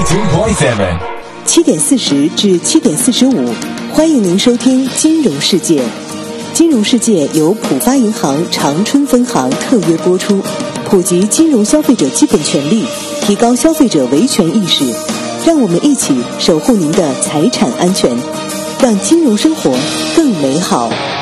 92.7 7点40至7点45，欢迎您收听《金融世界》。《金融世界》由浦发银行长春分行特约播出，普及金融消费者基本权利，提高消费者维权意识，让我们一起守护您的财产安全，让金融生活更美好。